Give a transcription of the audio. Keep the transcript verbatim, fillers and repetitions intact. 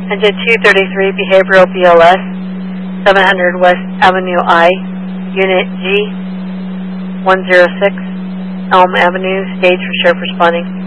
Engine two thirty-three, Behavioral B L S, seven hundred West Avenue I, Unit G, one zero six, Elm Avenue, stage for sheriff responding.